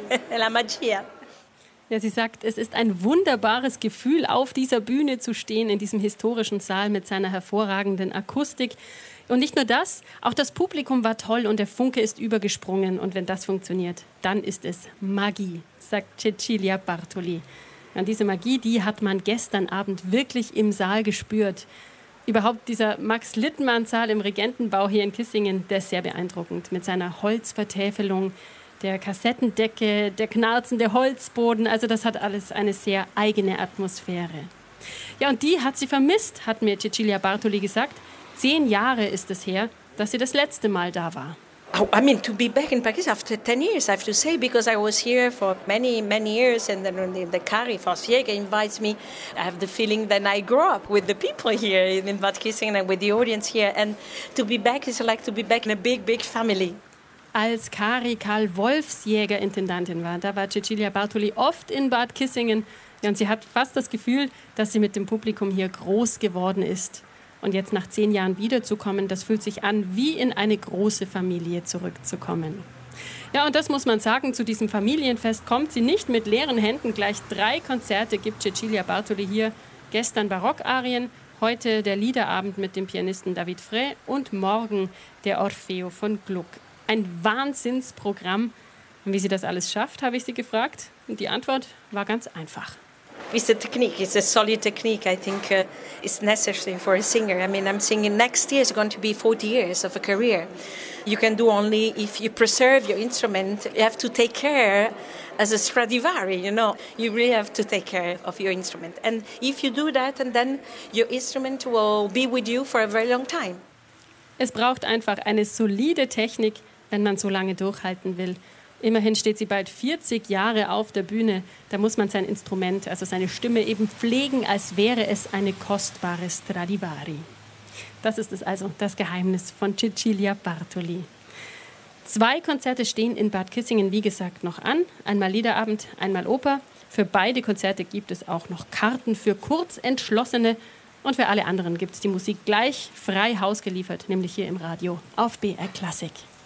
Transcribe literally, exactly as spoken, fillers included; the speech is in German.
la magia. Ja, sie sagt, es ist ein wunderbares Gefühl, auf dieser Bühne zu stehen, in diesem historischen Saal mit seiner hervorragenden Akustik. Und nicht nur das, auch das Publikum war toll und der Funke ist übergesprungen. Und wenn das funktioniert, dann ist es Magie, sagt Cecilia Bartoli. Und diese Magie, die hat man gestern Abend wirklich im Saal gespürt. Überhaupt dieser Max-Littmann-Saal im Regentenbau hier in Kissingen, der ist sehr beeindruckend. Mit seiner Holzvertäfelung, der Kassettendecke, der knarzende Holzboden. Also das hat alles eine sehr eigene Atmosphäre. Ja, und die hat sie vermisst, hat mir Cecilia Bartoli gesagt. Zehn Jahre ist es her, dass sie das letzte Mal da war. Oh, I mean, to be back in Pakistan after ten years, I have to say, because I was here for many, many years, and then the, the Kari Fasjäger invites me. I have the feeling that I grew up with the people here in Bad Kissingen and with the audience here. And to be back is like to be back in a big, big family. Als Kari Karl Wolfsjäger Intendantin war, da war Cecilia Bartoli oft in Bad Kissingen. Ja, und sie hat fast das Gefühl, dass sie mit dem Publikum hier groß geworden ist. Und jetzt nach zehn Jahren wiederzukommen, das fühlt sich an, wie in eine große Familie zurückzukommen. Ja, und das muss man sagen, zu diesem Familienfest kommt sie nicht mit leeren Händen. Gleich drei Konzerte gibt Cecilia Bartoli hier. Gestern Barockarien, heute der Liederabend mit dem Pianisten David Frey und morgen der Orfeo von Gluck. Ein Wahnsinnsprogramm. Und wie sie das alles schafft, habe ich sie gefragt. Und die Antwort war ganz einfach. It's a technique, it's a solid technique. I think uh, it's necessary for a singer. I mean, I'm singing next year is going to be forty years of a career. You can do only if you preserve your instrument. You have to take care as a Stradivari, you know. You really have to take care of your instrument. And if you do that, and then your instrument will be with you for a very long time. Es braucht einfach eine solide Technik, wenn man so lange durchhalten will. Immerhin steht sie bald vierzig Jahre auf der Bühne. Da muss man sein Instrument, also seine Stimme, eben pflegen, als wäre es eine kostbare Stradivari. Das ist es also, das Geheimnis von Cecilia Bartoli. Zwei Konzerte stehen in Bad Kissingen, wie gesagt, noch an. Einmal Liederabend, einmal Oper. Für beide Konzerte gibt es auch noch Karten für Kurzentschlossene. Und für alle anderen gibt es die Musik gleich frei Haus geliefert, nämlich hier im Radio auf B R Klassik.